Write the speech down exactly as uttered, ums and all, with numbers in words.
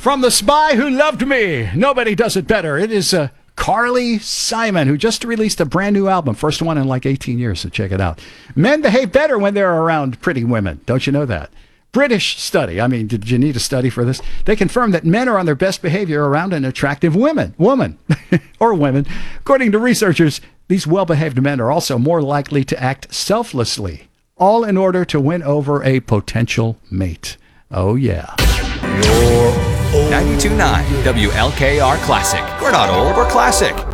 From The Spy Who Loved Me, nobody does it better. It is uh, Carly Simon, who just released a brand new album, first one in like eighteen years, so check it out. Men behave better when they're around pretty women. Don't you know that? British study, I mean, did you need a study for this? They confirm that men are on their best behavior around an attractive woman, woman, or women. According to researchers, these well-behaved men are also more likely to act selflessly, all in order to win over a potential mate. Oh, yeah. ninety-two point nine W L K R Classic. We're not old, we're classic.